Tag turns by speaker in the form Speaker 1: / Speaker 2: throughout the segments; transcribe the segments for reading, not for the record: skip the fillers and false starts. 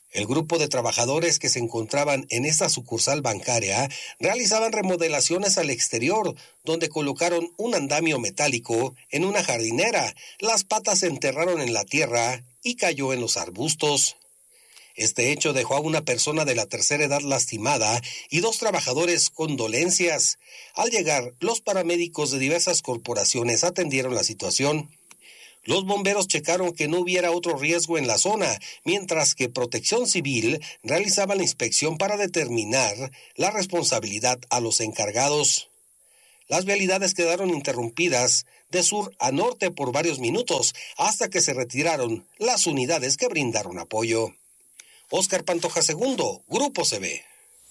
Speaker 1: El grupo de trabajadores que se encontraban en esta sucursal bancaria realizaban remodelaciones al exterior, donde colocaron un andamio metálico en una jardinera. Las patas se enterraron en la tierra y cayó en los arbustos. Este hecho dejó a una persona de la tercera edad lastimada y 2 trabajadores con dolencias. Al llegar, los paramédicos de diversas corporaciones atendieron la situación. Los bomberos checaron que no hubiera otro riesgo en la zona, mientras que Protección Civil realizaba la inspección para determinar la responsabilidad a los encargados. Las vialidades quedaron interrumpidas de sur a norte por varios minutos, hasta que se retiraron las unidades que brindaron apoyo. Óscar Pantoja II, Grupo CB.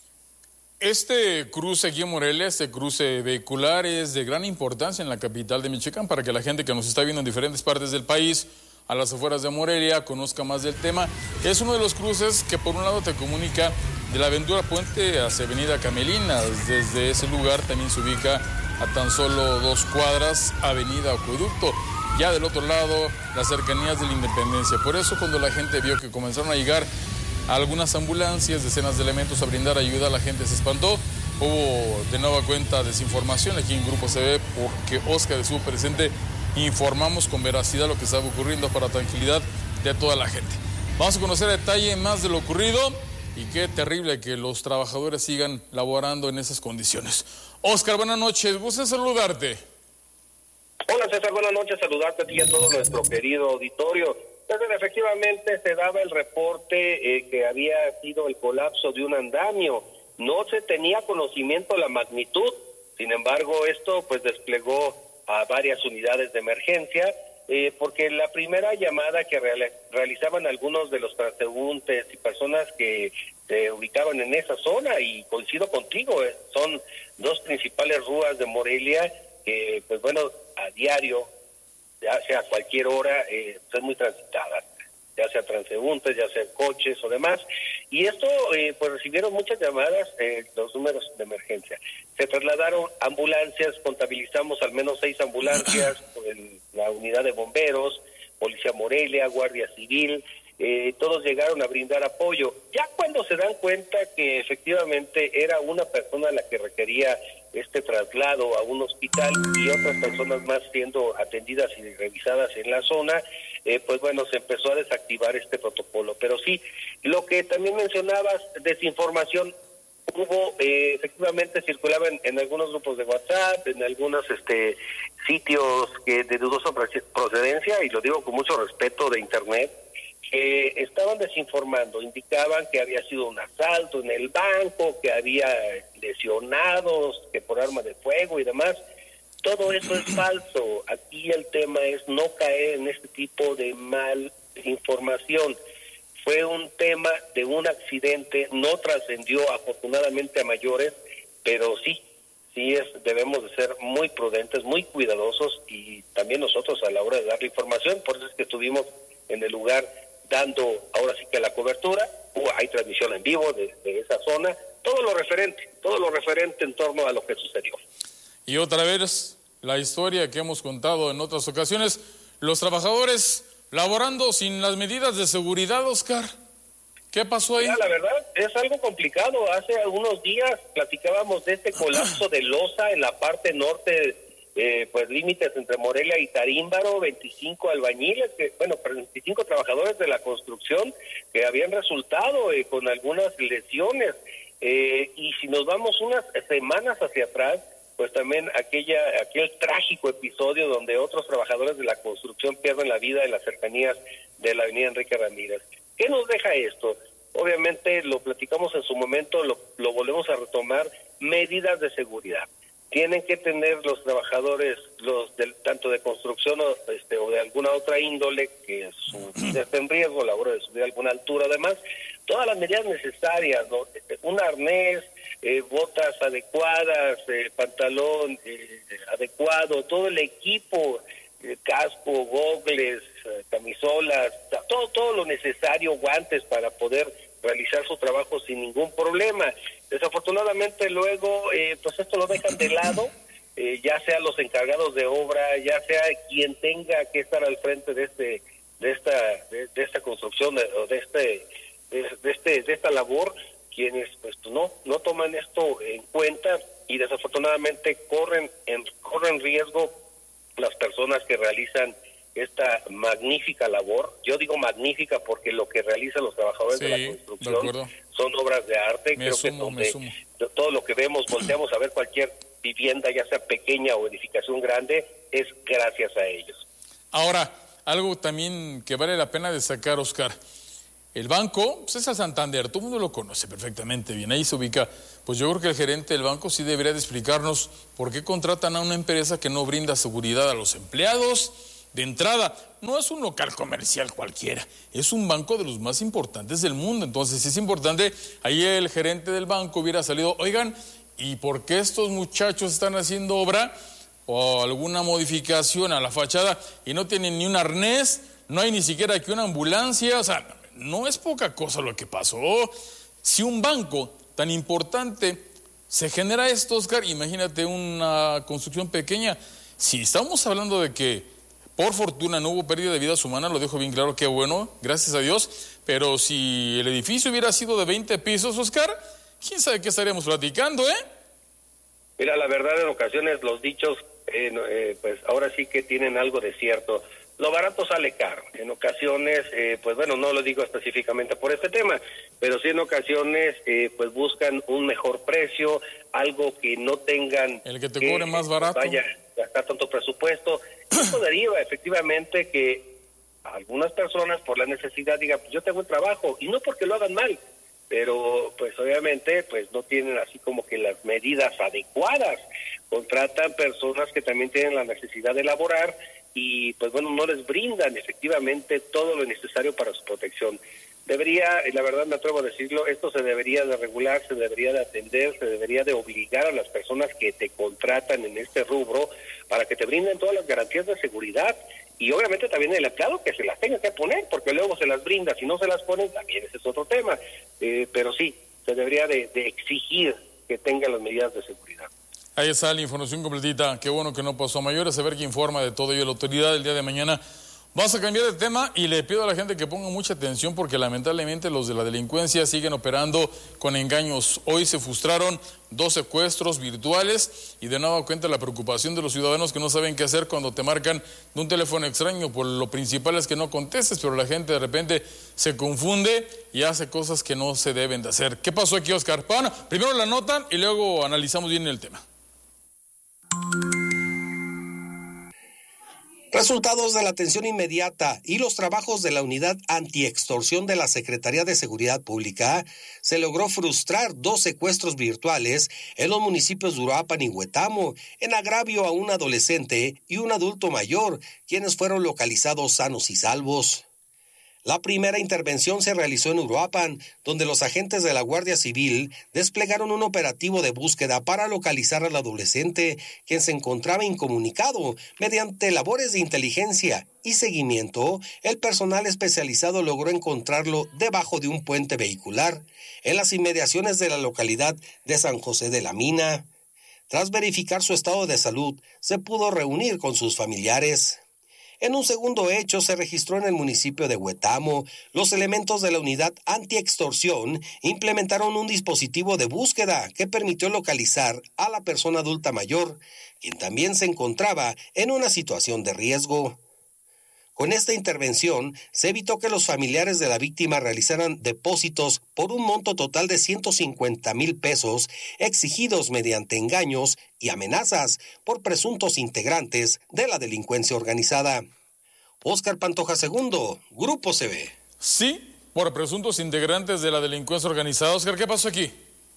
Speaker 2: Este cruce aquí en Morelia, este cruce vehicular, es de gran importancia en la capital de Michoacán para que la gente que nos está viendo en diferentes partes del país, a las afueras de Morelia, conozca más del tema. Es uno de los cruces que por un lado te comunica de la Aventura Puente hacia Avenida Camelina. Desde ese lugar también se ubica a tan solo 2 cuadras Avenida Acueducto. Ya del otro lado, las cercanías de la Independencia. Por eso cuando la gente vio que comenzaron a llegar algunas ambulancias, decenas de elementos a brindar ayuda, la gente se espantó. Hubo de nueva cuenta desinformación aquí en Grupo CB, porque Óscar estuvo presente. Informamos con veracidad lo que estaba ocurriendo para tranquilidad de toda la gente. Vamos a conocer a detalle más de lo ocurrido y qué terrible que los trabajadores sigan laborando en esas condiciones. Óscar, buenas noches, gusto saludarte.
Speaker 3: Hola César, buenas noches, saludarte a ti y a todo nuestro querido auditorio. Entonces, efectivamente se daba el reporte que había sido el colapso de un andamio. No se tenía conocimiento de la magnitud, sin embargo esto pues desplegó a varias unidades de emergencia, porque la primera llamada que realizaban algunos de los transeúntes y personas que se ubicaban en esa zona, y coincido contigo, son 2 principales rúas de Morelia que pues bueno, a diario, ya sea a cualquier hora, son muy transitadas, ya sea transeúntes, ya sea coches o demás, y esto pues recibieron muchas llamadas, los números de emergencia. Se trasladaron ambulancias, contabilizamos al menos 6 ambulancias, la unidad de bomberos, Policía Morelia, Guardia Civil, todos llegaron a brindar apoyo. Ya cuando se dan cuenta que efectivamente era una persona la que requería este traslado a un hospital y otras personas más siendo atendidas y revisadas en la zona, pues bueno, se empezó a desactivar este protocolo. Pero sí, lo que también mencionabas, desinformación, hubo, efectivamente circulaba en algunos grupos de WhatsApp, en algunos sitios que de dudosa procedencia, y lo digo con mucho respeto, de Internet, que estaban desinformando, indicaban que había sido un asalto en el banco, que había lesionados, que por arma de fuego y demás. Todo eso es falso. Aquí el tema es no caer en este tipo de mal información. Fue un tema de un accidente, no trascendió afortunadamente a mayores, pero sí debemos de ser muy prudentes, muy cuidadosos, y también nosotros a la hora de dar la información. Por eso es que estuvimos en el lugar dando ahora sí que la cobertura. Hay transmisión en vivo de esa zona, todo lo referente en torno a lo que sucedió.
Speaker 2: Y otra vez la historia que hemos contado en otras ocasiones, los trabajadores laborando sin las medidas de seguridad, Óscar. ¿Qué pasó ahí?
Speaker 3: Mira, la verdad es algo complicado. Hace algunos días platicábamos de este colapso de losa en la parte norte, pues límites entre Morelia y Tarímbaro, 25 albañiles, 25 trabajadores de la construcción que habían resultado con algunas lesiones. Y si nos vamos unas semanas hacia atrás, pues también aquel trágico episodio donde otros trabajadores de la construcción pierden la vida en las cercanías de la avenida Enrique Ramírez. ¿Qué nos deja esto? Obviamente lo platicamos en su momento, lo volvemos a retomar, medidas de seguridad. Tienen que tener los trabajadores, tanto de construcción o de alguna otra índole, que su vida esté en riesgo a la hora de subir a alguna altura, además, todas las medidas necesarias, ¿no? Un arnés, botas adecuadas, pantalón adecuado, todo el equipo, casco, gogles, camisolas, todo lo necesario, guantes para poder realizar su trabajo sin ningún problema. Desafortunadamente luego pues esto lo dejan de lado, ya sea los encargados de obra, ya sea quien tenga que estar al frente de esta construcción o de de esta labor, quienes pues no toman esto en cuenta y desafortunadamente corren riesgo las personas que realizan esta magnífica labor. Yo digo magnífica porque lo que realizan los trabajadores de la construcción son obras de arte.
Speaker 2: Me sumo.
Speaker 3: Todo lo que vemos, volteamos a ver cualquier vivienda, ya sea pequeña o edificación grande, es gracias a ellos.
Speaker 2: Ahora, algo también que vale la pena destacar, Oscar. El banco, pues es el Santander, todo el mundo lo conoce perfectamente bien, ahí se ubica. Pues yo creo que el gerente del banco sí debería de explicarnos por qué contratan a una empresa que no brinda seguridad a los empleados. De entrada, no es un local comercial cualquiera, es un banco de los más importantes del mundo. Entonces es importante, ahí el gerente del banco hubiera salido, oigan, ¿y por qué estos muchachos están haciendo obra o alguna modificación a la fachada y no tienen ni un arnés, no hay ni siquiera aquí una ambulancia? O sea, no es poca cosa lo que pasó. Si un banco tan importante se genera esto, Oscar, imagínate una construcción pequeña. Si estamos hablando de que por fortuna no hubo pérdida de vidas humanas, lo dejo bien claro, qué bueno, gracias a Dios, pero si el edificio hubiera sido de 20 pisos, Oscar, quién sabe qué estaríamos platicando, ¿eh?
Speaker 3: Mira, la verdad, en ocasiones los dichos, pues ahora sí que tienen algo de cierto. Lo barato sale caro. En ocasiones, pues bueno, no lo digo específicamente por este tema, pero sí en ocasiones, pues buscan un mejor precio, algo que no tengan...
Speaker 2: El que te cobre más barato.
Speaker 3: Vaya, gastar tanto presupuesto. Esto deriva efectivamente que algunas personas por la necesidad digan, pues yo tengo un trabajo, y no porque lo hagan mal, pero pues obviamente pues no tienen así como que las medidas adecuadas. Contratan personas que también tienen la necesidad de laborar y pues bueno, no les brindan efectivamente todo lo necesario para su protección. Debería, la verdad me atrevo a decirlo, esto se debería de regular, se debería de atender, se debería de obligar a las personas que te contratan en este rubro para que te brinden todas las garantías de seguridad y obviamente también el empleado que se las tenga que poner, porque luego se las brinda, si no se las ponen también ese es otro tema, pero sí, se debería de exigir que tengan las medidas de seguridad.
Speaker 2: Ahí está la información completita, qué bueno que no pasó a mayores, a ver qué informa de todo ello la autoridad el día de mañana. Vamos a cambiar de tema y le pido a la gente que ponga mucha atención porque lamentablemente los de la delincuencia siguen operando con engaños. Hoy se frustraron 2 secuestros virtuales y de nueva cuenta la preocupación de los ciudadanos que no saben qué hacer cuando te marcan de un teléfono extraño. Por lo principal es que no contestes, pero la gente de repente se confunde y hace cosas que no se deben de hacer. ¿Qué pasó aquí, Oscar? Bueno, primero la notan y luego analizamos bien el tema.
Speaker 1: Resultados de la atención inmediata y los trabajos de la unidad antiextorsión de la Secretaría de Seguridad Pública, se logró frustrar 2 secuestros virtuales en los municipios de Uruapan y Huetamo, en agravio a un adolescente y un adulto mayor, quienes fueron localizados sanos y salvos. La primera intervención se realizó en Uruapan, donde los agentes de la Guardia Civil desplegaron un operativo de búsqueda para localizar al adolescente, quien se encontraba incomunicado. Mediante labores de inteligencia y seguimiento, el personal especializado logró encontrarlo debajo de un puente vehicular, en las inmediaciones de la localidad de San José de la Mina. Tras verificar su estado de salud, se pudo reunir con sus familiares. En un segundo hecho se registró en el municipio de Huetamo. Los elementos de la unidad antiextorsión implementaron un dispositivo de búsqueda que permitió localizar a la persona adulta mayor, quien también se encontraba en una situación de riesgo. Con esta intervención se evitó que los familiares de la víctima realizaran depósitos por un monto total de 150,000 pesos exigidos mediante engaños y amenazas por presuntos integrantes de la delincuencia organizada. Óscar Pantoja II, Grupo CB.
Speaker 2: Sí, por presuntos integrantes de la delincuencia organizada. Óscar, ¿qué pasó aquí?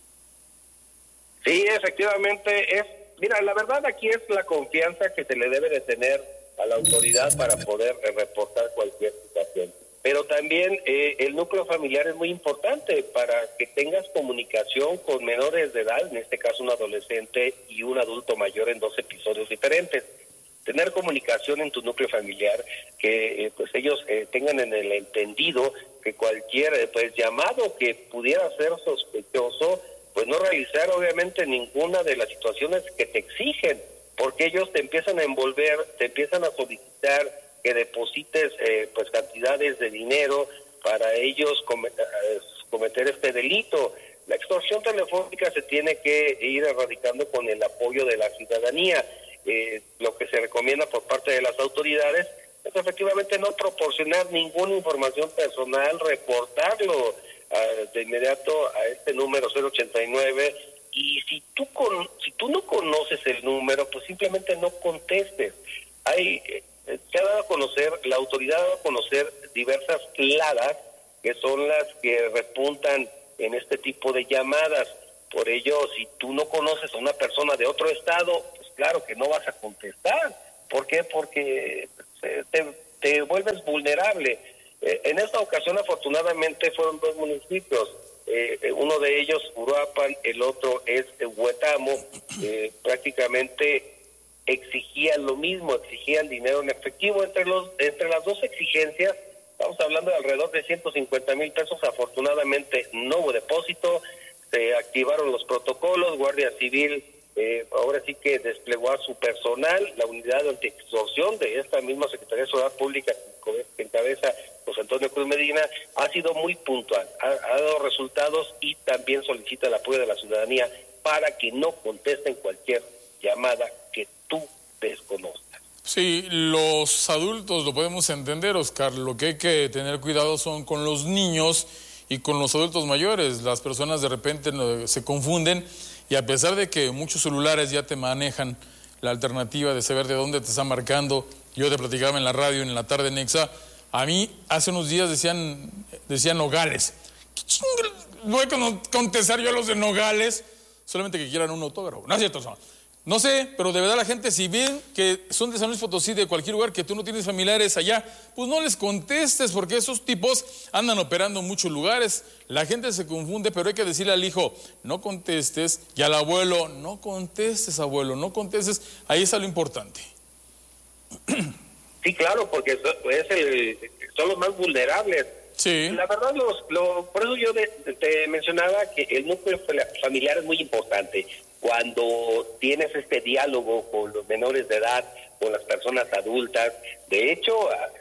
Speaker 3: Sí, efectivamente mira, la verdad aquí es la confianza que se le debe de tener a la autoridad para poder reportar cualquier situación. Pero también el núcleo familiar es muy importante para que tengas comunicación con menores de edad, en este caso un adolescente y un adulto mayor en 2 episodios diferentes. Tener comunicación en tu núcleo familiar, que pues ellos tengan en el entendido que cualquier pues llamado que pudiera ser sospechoso, pues no realizar obviamente ninguna de las situaciones que te exigen, porque ellos te empiezan a envolver, te empiezan a solicitar que deposites pues cantidades de dinero para ellos cometer este delito. La extorsión telefónica se tiene que ir erradicando con el apoyo de la ciudadanía. Lo que se recomienda por parte de las autoridades es efectivamente no proporcionar ninguna información personal, reportarlo de inmediato a este número 089, y si tú no conoces el número, pues simplemente no contestes. Se ha dado a conocer, la autoridad ha dado a conocer diversas cladas que son las que repuntan en este tipo de llamadas. Por ello, si tú no conoces a una persona de otro estado, pues claro que no vas a contestar. ¿Por qué? Porque te vuelves vulnerable. En esta ocasión, afortunadamente, fueron 2 municipios. Uno de ellos, Uruapan, el otro es Huetamo. Prácticamente exigían lo mismo, exigían dinero en efectivo. Entre las dos exigencias, estamos hablando de alrededor de 150,000 pesos. Afortunadamente no hubo depósito, se activaron los protocolos, Guardia Civil ahora sí que desplegó a su personal, la unidad de antiextorsión de esta misma Secretaría de Seguridad Pública que encabeza José Antonio Cruz Medina, ha sido muy puntual, ha dado resultados, y también solicita el apoyo de la ciudadanía para que no contesten cualquier llamada que tú desconozcas.
Speaker 2: Sí, los adultos lo podemos entender, Oscar. Lo que hay que tener cuidado son con los niños y con los adultos mayores. Las personas de repente se confunden, y a pesar de que muchos celulares ya te manejan la alternativa de saber de dónde te está marcando. Yo te platicaba en la radio en la tarde en Exa. A mí hace unos días decían Nogales. ¿Qué chingados voy a contestar yo a los de Nogales? Solamente que quieran un autógrafo. No es cierto, no sé, pero de verdad la gente, si ven que son de San Luis Potosí, de cualquier lugar, que tú no tienes familiares allá, pues no les contestes, porque esos tipos andan operando en muchos lugares. La gente se confunde, pero hay que decirle al hijo, no contestes, y al abuelo, no contestes, abuelo, no contestes. Ahí está lo importante.
Speaker 3: Sí, claro, porque son los más vulnerables.
Speaker 2: Sí.
Speaker 3: La verdad, por eso yo te mencionaba que el núcleo familiar es muy importante. Cuando tienes este diálogo con los menores de edad, con las personas adultas, de hecho,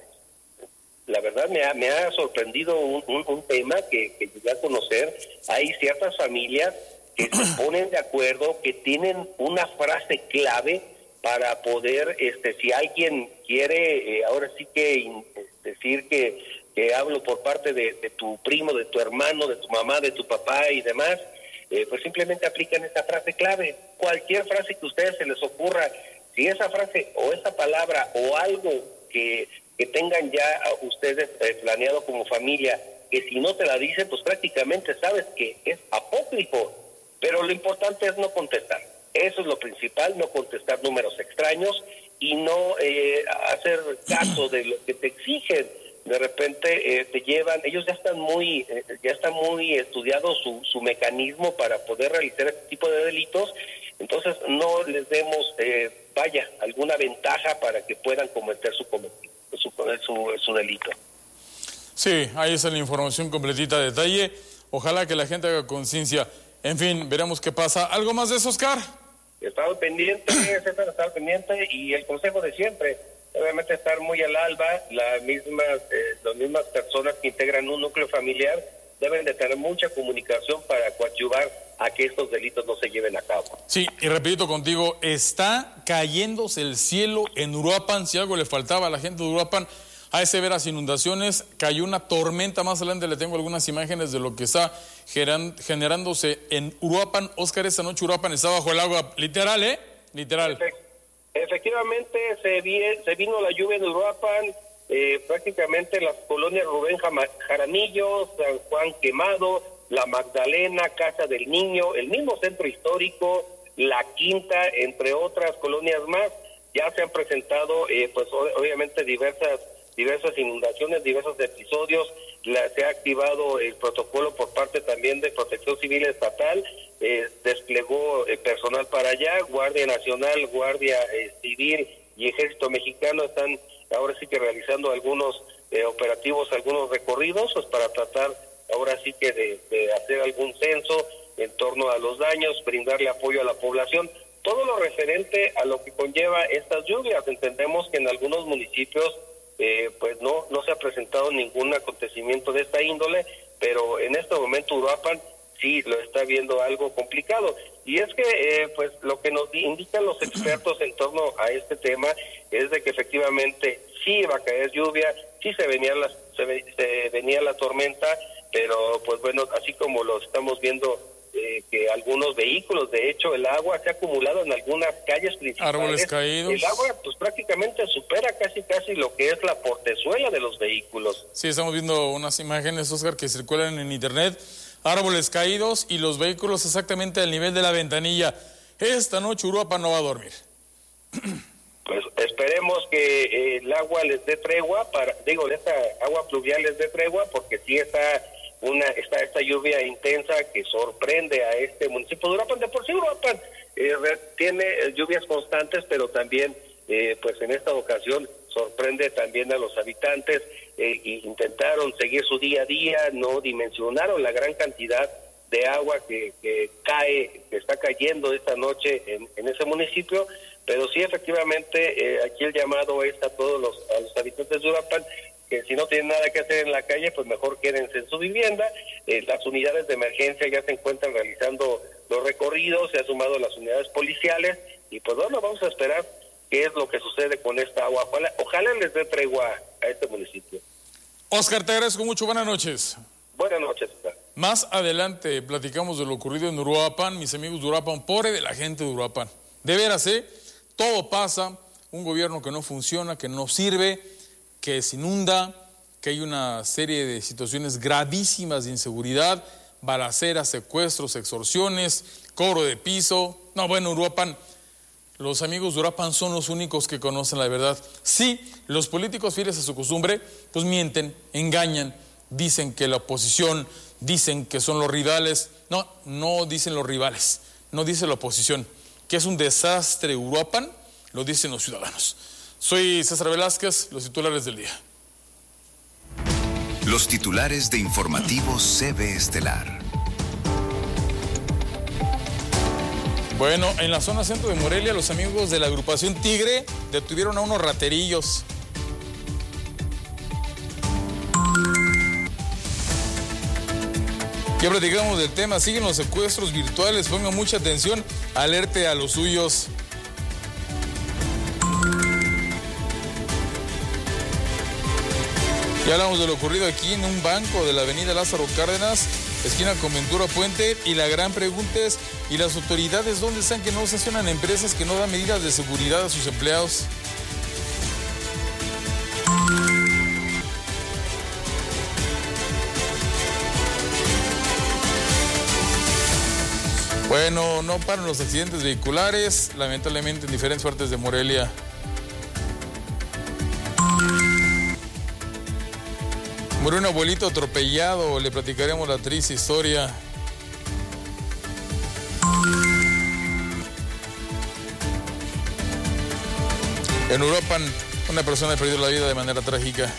Speaker 3: la verdad me ha sorprendido un tema que llegué a conocer. Hay ciertas familias que se ponen de acuerdo, que tienen una frase clave para poder, si alguien quiere, ahora sí que decir que hablo por parte de tu primo, de tu hermano, de tu mamá, de tu papá y demás, pues simplemente aplican esa frase clave. Cualquier frase que a ustedes se les ocurra, si esa frase o esa palabra o algo que tengan ya ustedes planeado como familia, que si no te la dicen, pues prácticamente sabes que es apócrifo. Pero lo importante es no contestar. Eso es lo principal, no contestar números extraños y no hacer caso de lo que te exigen. De repente te llevan, ellos ya están muy estudiado su mecanismo para poder realizar este tipo de delitos. Entonces no les demos alguna ventaja para que puedan cometer su delito.
Speaker 2: Sí, ahí está la información completita, detalle. Ojalá que la gente haga conciencia. En fin, veremos qué pasa. ¿Algo más de eso, Oscar?
Speaker 3: Estado pendiente, y el consejo de siempre, obviamente estar muy al alba. Las mismas personas que integran un núcleo familiar deben de tener mucha comunicación para coadyuvar a que estos delitos no se lleven a cabo.
Speaker 2: Sí, y repito contigo, está cayéndose el cielo en Uruapan. Si algo le faltaba a la gente de Uruapan, hay severas inundaciones, cayó una tormenta. Más adelante le tengo algunas imágenes de lo que está generándose en Uruapan. Oscar, esta noche Uruapan está bajo el agua, literal, literal.
Speaker 3: Efectivamente, se vino la lluvia en Uruapan, prácticamente las colonias Rubén Jaramillo, San Juan Quemado, La Magdalena, Casa del Niño, el mismo centro histórico, La Quinta, entre otras colonias más. Ya se han presentado, pues obviamente diversas inundaciones, diversos episodios. Se ha activado el protocolo por parte también de Protección Civil Estatal, desplegó personal para allá, Guardia Nacional, Guardia Civil y Ejército Mexicano están ahora sí que realizando algunos operativos, algunos recorridos, pues para tratar ahora sí que de hacer algún censo en torno a los daños, brindarle apoyo a la población. Todo lo referente a lo que conlleva estas lluvias. Entendemos que en algunos municipios pues no se ha presentado ningún acontecimiento de esta índole, pero en este momento Uruapan sí lo está viendo algo complicado. Y es que pues lo que nos indican los expertos en torno a este tema es de que efectivamente sí iba a caer lluvia, sí se venía la tormenta, pero pues bueno, así como lo estamos viendo, que algunos vehículos, de hecho el agua se ha acumulado en algunas calles principales.
Speaker 2: Árboles caídos.
Speaker 3: El agua pues prácticamente supera casi lo que es la portezuela de los vehículos.
Speaker 2: Sí, estamos viendo unas imágenes, Oscar, que circulan en internet. Árboles caídos y los vehículos exactamente al nivel de la ventanilla. Esta noche Uruapan no va a dormir.
Speaker 3: Pues esperemos que el agua les dé tregua, esta agua pluvial les dé tregua, porque sí está esta lluvia intensa que sorprende a este municipio de Uruapan. De por sí Uruapan tiene lluvias constantes, pero también pues en esta ocasión sorprende también a los habitantes. Intentaron seguir su día a día, no dimensionaron la gran cantidad de agua que está cayendo esta noche en ese municipio, pero sí efectivamente aquí el llamado es a todos los habitantes de Uruapan que si no tienen nada que hacer en la calle, pues mejor quédense en su vivienda. Las unidades de emergencia ya se encuentran realizando los recorridos, se han sumado las unidades policiales y pues bueno, vamos a esperar qué es lo que sucede con esta agua. Ojalá les dé tregua a este municipio.
Speaker 2: Oscar, te agradezco mucho, buenas noches.
Speaker 3: Buenas noches.
Speaker 2: Más adelante platicamos de lo ocurrido en Uruapan, mis amigos de Uruapan, pobre de la gente de Uruapan. De veras, todo pasa, un gobierno que no funciona, que no sirve, que se inunda, que hay una serie de situaciones gravísimas de inseguridad, balaceras, secuestros, extorsiones, cobro de piso. No, bueno, Uruapan, los amigos de Uruapan son los únicos que conocen la verdad. Sí, los políticos fieles a su costumbre, pues mienten, engañan, dicen que la oposición, dicen que son los rivales. No dicen los rivales, no dice la oposición. Que es un desastre Uruapan, lo dicen los ciudadanos. Soy César Velázquez, los titulares del día.
Speaker 4: Los titulares de Informativos CB Estelar.
Speaker 2: Bueno, en la zona centro de Morelia, los amigos de la agrupación Tigre detuvieron a unos raterillos. Ya platicamos del tema, siguen los secuestros virtuales, pongan mucha atención, alerte a los suyos. Ya hablamos de lo ocurrido aquí en un banco de la avenida Lázaro Cárdenas, esquina con Ventura Puente, y la gran pregunta es, ¿y las autoridades dónde están que no sancionan empresas que no dan medidas de seguridad a sus empleados? Bueno, no paran los accidentes vehiculares, lamentablemente en diferentes partes de Morelia. Murió un abuelito atropellado, le platicaremos la triste historia. En Uruapan, una persona perdió la vida de manera trágica.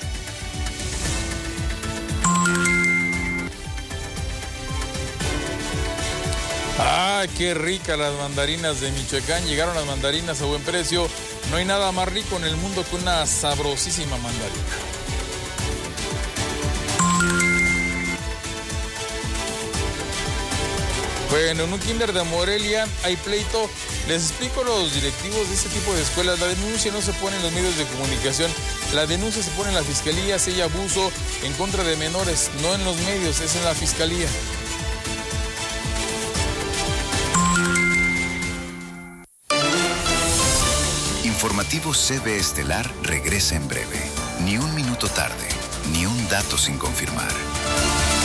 Speaker 2: ¡Ah, qué ricas las mandarinas de Michoacán! Llegaron las mandarinas a buen precio. No hay nada más rico en el mundo que una sabrosísima mandarina. Bueno, en un kinder de Morelia hay pleito. Les explico a los directivos de este tipo de escuelas. La denuncia no se pone en los medios de comunicación. La denuncia se pone en la fiscalía si hay abuso en contra de menores. No en los medios, es en la fiscalía.
Speaker 4: Informativo CB Estelar regresa en breve. Ni un minuto tarde, ni un dato sin confirmar.